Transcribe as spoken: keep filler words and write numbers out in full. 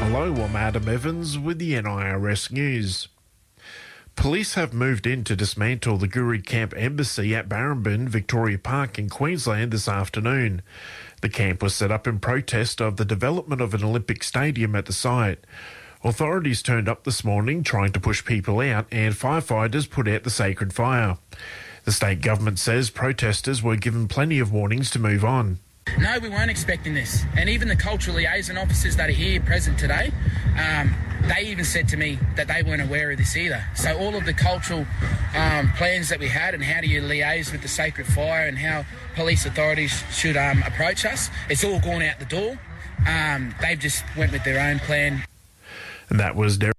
Hello, I'm Adam Evans with the N I R S News. Police have moved in to dismantle the Guri Camp Embassy at Barrambin, Victoria Park in Queensland this afternoon. The camp was set up in protest of the development of an Olympic stadium at the site. Authorities turned up this morning trying to push people out, and firefighters put out the sacred fire. The state government says protesters were given plenty of warnings to move on. No, we weren't expecting this. And even the cultural liaison officers that are here present today, um, they even said to me that they weren't aware of this either. So all of the cultural um, plans that we had and how do you liaise with the sacred fire and how police authorities should um, approach us, it's all gone out the door. Um, they've just went with their own plan. And that was Derek.